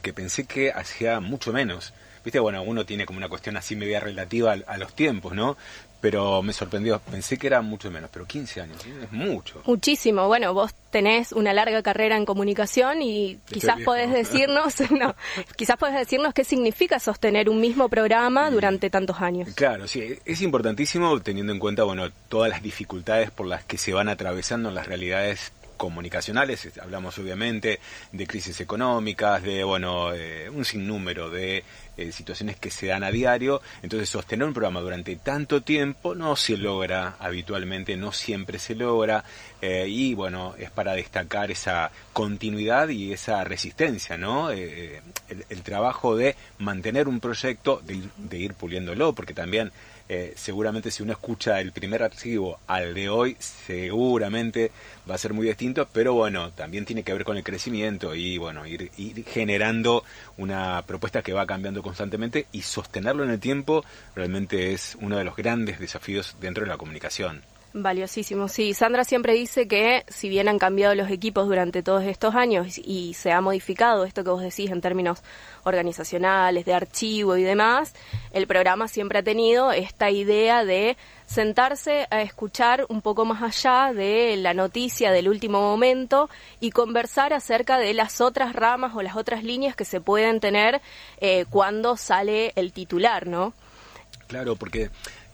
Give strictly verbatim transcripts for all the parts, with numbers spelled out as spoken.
porque pensé que hacía mucho menos. Viste, bueno, uno tiene como una cuestión así media relativa a, a los tiempos, ¿no? Pero me sorprendió, pensé que era mucho menos, pero quince años, ¿sí? Es mucho. Muchísimo. Bueno, vos tenés una larga carrera en comunicación y Estoy quizás viejo. podés decirnos, no, quizás podés decirnos qué significa sostener un mismo programa durante tantos años. Claro, sí, es importantísimo teniendo en cuenta, bueno, todas las dificultades por las que se van atravesando las realidades comunicacionales. Hablamos obviamente de crisis económicas, de bueno eh, un sinnúmero de eh, situaciones que se dan a diario. Entonces sostener un programa durante tanto tiempo no se logra habitualmente, no siempre se logra, eh, y bueno, es para destacar esa continuidad y esa resistencia, ¿no? Eh, el, el trabajo de mantener un proyecto, de, de ir puliéndolo, porque también Eh, seguramente si uno escucha el primer archivo al de hoy, seguramente va a ser muy distinto, pero bueno, también tiene que ver con el crecimiento y bueno, ir, ir generando una propuesta que va cambiando constantemente, y sostenerlo en el tiempo realmente es uno de los grandes desafíos dentro de la comunicación. Valiosísimo, sí. Sandra siempre dice que si bien han cambiado los equipos durante todos estos años y se ha modificado esto que vos decís en términos organizacionales, de archivo y demás, el programa siempre ha tenido esta idea de sentarse a escuchar un poco más allá de la noticia del último momento y conversar acerca de las otras ramas o las otras líneas que se pueden tener eh, cuando sale el titular, ¿no? Claro, porque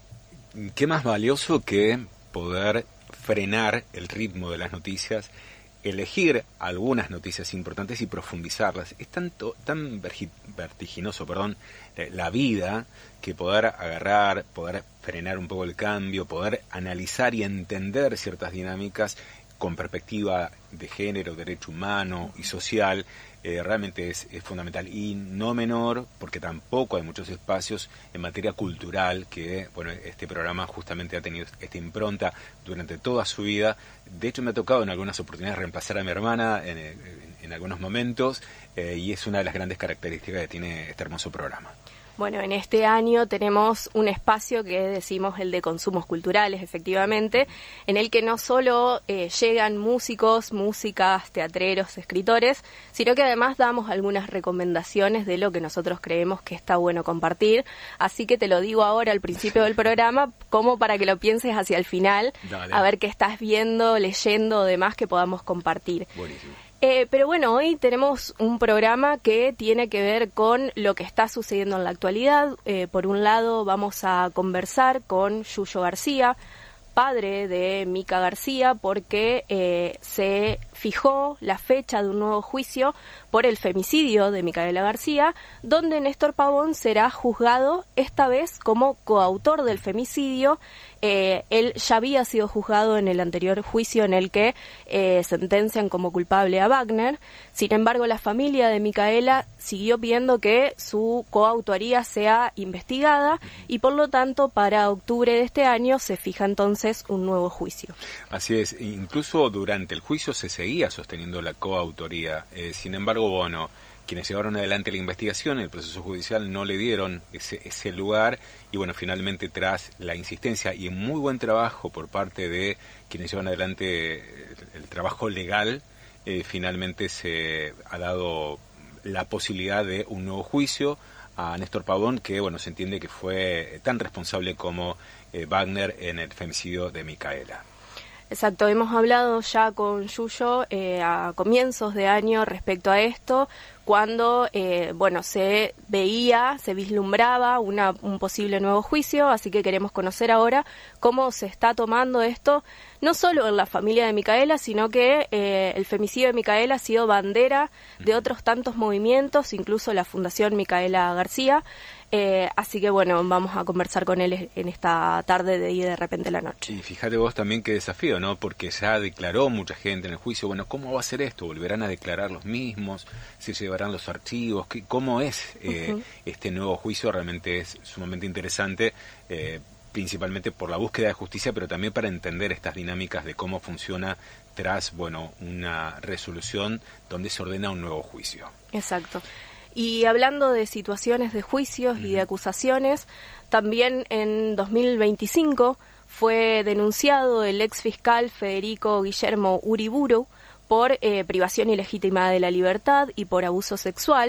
qué más valioso que poder frenar el ritmo de las noticias, elegir algunas noticias importantes y profundizarlas. Es tanto, tan vertiginoso, perdón, la vida, que poder agarrar, poder frenar un poco el cambio, poder analizar y entender ciertas dinámicas con perspectiva de género, derecho humano y social, eh, realmente es, es fundamental, y no menor porque tampoco hay muchos espacios en materia cultural, que bueno, este programa justamente ha tenido esta impronta durante toda su vida. De hecho me ha tocado en algunas oportunidades reemplazar a mi hermana en, en, en algunos momentos, eh, y es una de las grandes características que tiene este hermoso programa. Bueno, en este año tenemos un espacio que decimos el de consumos culturales, efectivamente, en el que no solo eh, llegan músicos, músicas, teatreros, escritores, sino que además damos algunas recomendaciones de lo que nosotros creemos que está bueno compartir. Así que te lo digo ahora al principio del programa, como para que lo pienses hacia el final, Dale. A ver qué estás viendo, leyendo, demás que podamos compartir. Buenísimo. Eh, pero bueno, hoy tenemos un programa que tiene que ver con lo que está sucediendo en la actualidad. Eh, por un lado vamos a conversar con Yuyo García, padre de Mica García, porque eh, se fijó la fecha de un nuevo juicio por el femicidio de Micaela García, donde Néstor Pavón será juzgado esta vez como coautor del femicidio. Eh, él ya había sido juzgado en el anterior juicio en el que eh, sentencian como culpable a Wagner. Sin embargo, la familia de Micaela siguió pidiendo que su coautoría sea investigada y por lo tanto para octubre de este año se fija entonces un nuevo juicio. Así es, incluso durante el juicio se seguía sosteniendo la coautoría. Eh, sin embargo, bueno, quienes llevaron adelante la investigación, el proceso judicial, no le dieron ese, ese lugar, y bueno, finalmente tras la insistencia y muy buen trabajo por parte de quienes llevan adelante el, el trabajo legal, eh, finalmente se ha dado la posibilidad de un nuevo juicio a Néstor Pavón, que bueno, se entiende que fue tan responsable como eh, Wagner en el femicidio de Micaela. Exacto, hemos hablado ya con Yuyo eh, a comienzos de año respecto a esto, cuando eh, bueno, se veía, se vislumbraba una, un posible nuevo juicio, así que queremos conocer ahora cómo se está tomando esto, no solo en la familia de Micaela, sino que eh, el femicidio de Micaela ha sido bandera de otros tantos movimientos, incluso la Fundación Micaela García. Eh, así que bueno, vamos a conversar con él en esta tarde de Y de repente la noche. Y fíjate vos también qué desafío, ¿no? Porque ya declaró mucha gente en el juicio. Bueno, ¿cómo va a ser esto? ¿Volverán a declarar los mismos? ¿Se llevarán los archivos? ¿Qué, ¿Cómo es eh, uh-huh. este nuevo juicio? Realmente es sumamente interesante, eh, principalmente por la búsqueda de justicia, pero también para entender estas dinámicas de cómo funciona tras, bueno, una resolución donde se ordena un nuevo juicio. Exacto. Y hablando de situaciones de juicios y de acusaciones, también en dos mil veinticinco fue denunciado el ex fiscal Federico Guillermo Uriburu por eh, privación ilegítima de la libertad y por abuso sexual.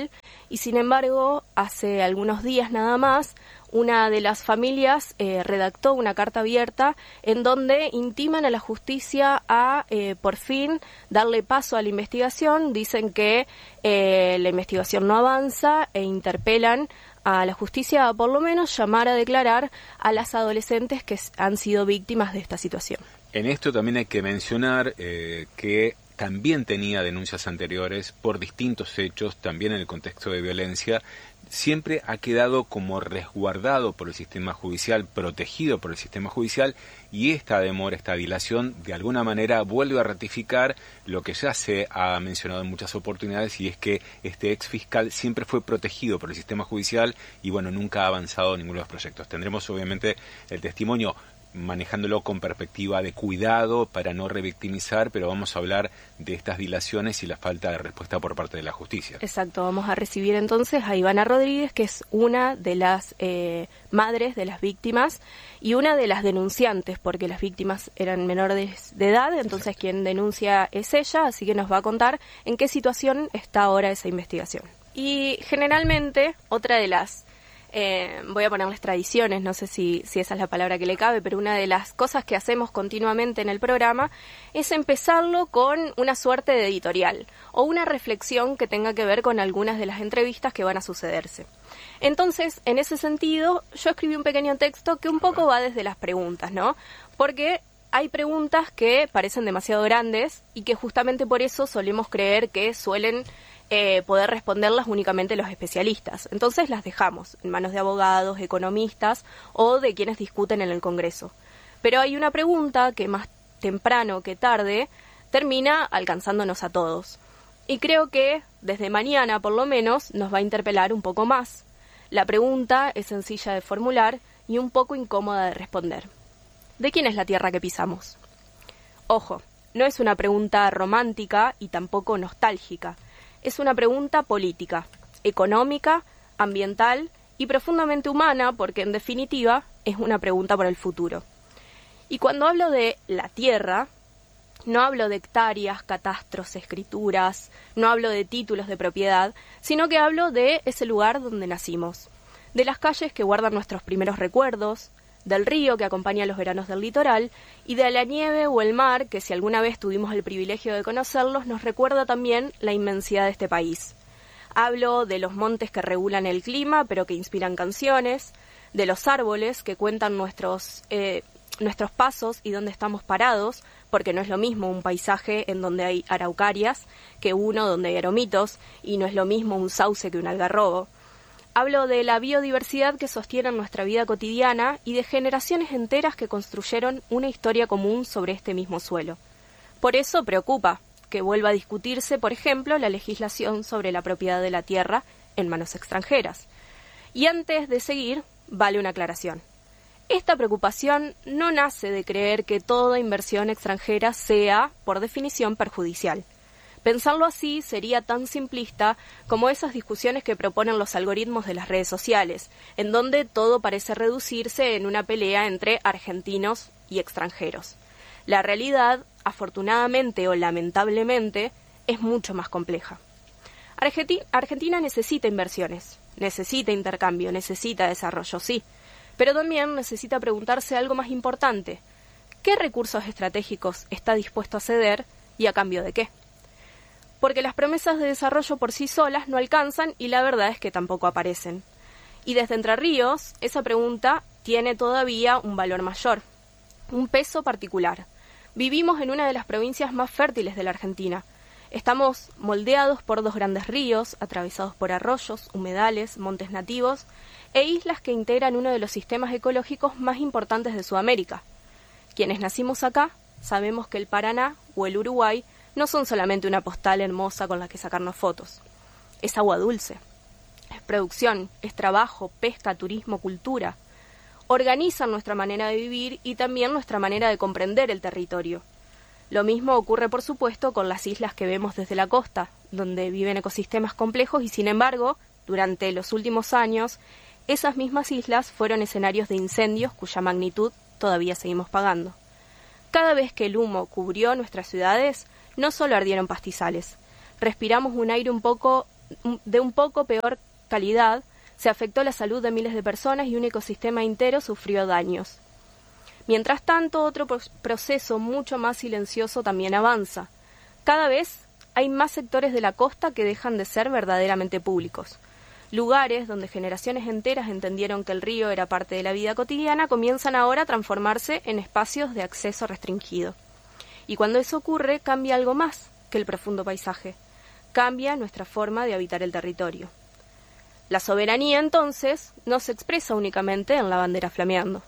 y sin embargo, hace algunos días nada más, una de las familias eh, redactó una carta abierta en donde intiman a la justicia a, eh, por fin, darle paso a la investigación. Dicen que eh, la investigación no avanza e interpelan a la justicia a, por lo menos, llamar a declarar a las adolescentes que han sido víctimas de esta situación. En esto también hay que mencionar eh, que también tenía denuncias anteriores por distintos hechos, también en el contexto de violencia. Siempre ha quedado como resguardado por el sistema judicial, protegido por el sistema judicial, y esta demora, esta dilación, de alguna manera vuelve a ratificar lo que ya se ha mencionado en muchas oportunidades, y es que este ex fiscal siempre fue protegido por el sistema judicial y bueno, nunca ha avanzado ninguno de los proyectos. Tendremos obviamente el testimonio manejándolo con perspectiva de cuidado para no revictimizar, pero vamos a hablar de estas dilaciones y la falta de respuesta por parte de la justicia. Exacto, vamos a recibir entonces a Ivana Rodríguez, que es una de las eh, madres de las víctimas y una de las denunciantes, porque las víctimas eran menores de edad, entonces Exacto. Quien denuncia es ella, así que nos va a contar en qué situación está ahora esa investigación. Y generalmente, otra de las Eh, voy a ponerles tradiciones, no sé si, si esa es la palabra que le cabe, pero una de las cosas que hacemos continuamente en el programa es empezarlo con una suerte de editorial o una reflexión que tenga que ver con algunas de las entrevistas que van a sucederse. Entonces, en ese sentido, yo escribí un pequeño texto que un poco va desde las preguntas, ¿no? Porque hay preguntas que parecen demasiado grandes y que justamente por eso solemos creer que suelen Eh, poder responderlas únicamente los especialistas. Entonces las dejamos en manos de abogados, economistas o de quienes discuten en el Congreso. Pero hay una pregunta que más temprano que tarde termina alcanzándonos a todos. Y creo que desde mañana, por lo menos, nos va a interpelar un poco más. La pregunta es sencilla de formular y un poco incómoda de responder. ¿De quién es la tierra que pisamos? Ojo, no es una pregunta romántica y tampoco nostálgica. Es una pregunta política, económica, ambiental y profundamente humana, porque en definitiva es una pregunta por el futuro. Y cuando hablo de la tierra, no hablo de hectáreas, catastros, escrituras, no hablo de títulos de propiedad, sino que hablo de ese lugar donde nacimos, de las calles que guardan nuestros primeros recuerdos, del río que acompaña los veranos del litoral y de la nieve o el mar que, si alguna vez tuvimos el privilegio de conocerlos, nos recuerda también la inmensidad de este país. Hablo de los montes que regulan el clima pero que inspiran canciones, de los árboles que cuentan nuestros, eh, nuestros pasos y dónde estamos parados, porque no es lo mismo un paisaje en donde hay araucarias que uno donde hay aromitos, y no es lo mismo un sauce que un algarrobo. Hablo de la biodiversidad que sostiene nuestra vida cotidiana y de generaciones enteras que construyeron una historia común sobre este mismo suelo. Por eso preocupa que vuelva a discutirse, por ejemplo, la legislación sobre la propiedad de la tierra en manos extranjeras. Y antes de seguir, vale una aclaración. Esta preocupación no nace de creer que toda inversión extranjera sea, por definición, perjudicial. Pensarlo así sería tan simplista como esas discusiones que proponen los algoritmos de las redes sociales, en donde todo parece reducirse en una pelea entre argentinos y extranjeros. La realidad, afortunadamente o lamentablemente, es mucho más compleja. Argenti- Argentina necesita inversiones, necesita intercambio, necesita desarrollo, sí, pero también necesita preguntarse algo más importante. ¿Qué recursos estratégicos está dispuesto a ceder y a cambio de qué? Porque las promesas de desarrollo por sí solas no alcanzan y la verdad es que tampoco aparecen. Y desde Entre Ríos, esa pregunta tiene todavía un valor mayor, un peso particular. Vivimos en una de las provincias más fértiles de la Argentina. Estamos moldeados por dos grandes ríos, atravesados por arroyos, humedales, montes nativos e islas que integran uno de los sistemas ecológicos más importantes de Sudamérica. Quienes nacimos acá sabemos que el Paraná o el Uruguay no son solamente una postal hermosa con la que sacarnos fotos. Es agua dulce, es producción, es trabajo, pesca, turismo, cultura. Organizan nuestra manera de vivir y también nuestra manera de comprender el territorio. Lo mismo ocurre, por supuesto, con las islas que vemos desde la costa, donde viven ecosistemas complejos y, sin embargo, durante los últimos años, esas mismas islas fueron escenarios de incendios cuya magnitud todavía seguimos pagando. Cada vez que el humo cubrió nuestras ciudades, no solo ardieron pastizales, respiramos un aire un poco de un poco peor calidad, se afectó la salud de miles de personas y un ecosistema entero sufrió daños. Mientras tanto, otro proceso mucho más silencioso también avanza. Cada vez hay más sectores de la costa que dejan de ser verdaderamente públicos. Lugares donde generaciones enteras entendieron que el río era parte de la vida cotidiana comienzan ahora a transformarse en espacios de acceso restringido. Y cuando eso ocurre, cambia algo más que el profundo paisaje. Cambia nuestra forma de habitar el territorio. La soberanía, entonces, no se expresa únicamente en la bandera flameando.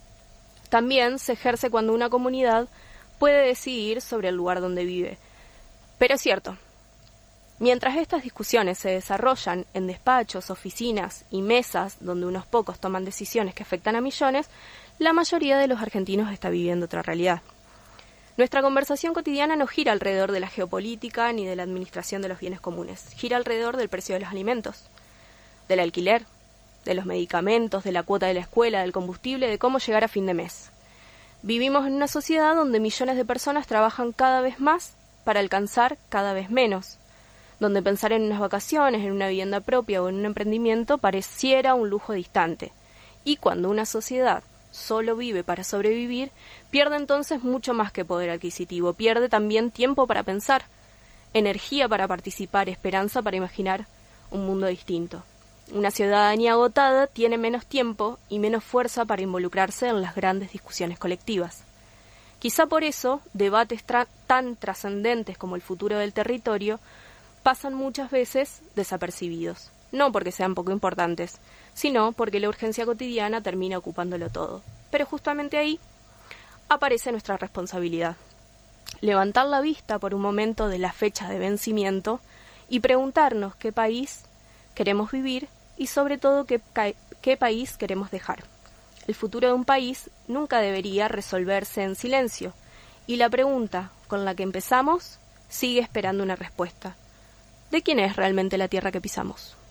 También se ejerce cuando una comunidad puede decidir sobre el lugar donde vive. Pero es cierto, mientras estas discusiones se desarrollan en despachos, oficinas y mesas donde unos pocos toman decisiones que afectan a millones, la mayoría de los argentinos está viviendo otra realidad. Nuestra conversación cotidiana no gira alrededor de la geopolítica ni de la administración de los bienes comunes, gira alrededor del precio de los alimentos, del alquiler, de los medicamentos, de la cuota de la escuela, del combustible, de cómo llegar a fin de mes. Vivimos en una sociedad donde millones de personas trabajan cada vez más para alcanzar cada vez menos, donde pensar en unas vacaciones, en una vivienda propia o en un emprendimiento pareciera un lujo distante. Y cuando una sociedad solo vive para sobrevivir, pierde entonces mucho más que poder adquisitivo, pierde también tiempo para pensar, energía para participar, esperanza para imaginar un mundo distinto. Una ciudadanía agotada tiene menos tiempo y menos fuerza para involucrarse en las grandes discusiones colectivas. Quizá por eso, debates tra- tan trascendentes como el futuro del territorio pasan muchas veces desapercibidos, no porque sean poco importantes, sino porque la urgencia cotidiana termina ocupándolo todo. Pero justamente ahí aparece nuestra responsabilidad. Levantar la vista por un momento de la fecha de vencimiento y preguntarnos qué país queremos vivir y sobre todo qué, qué país queremos dejar. El futuro de un país nunca debería resolverse en silencio, y la pregunta con la que empezamos sigue esperando una respuesta. ¿De quién es realmente la tierra que pisamos?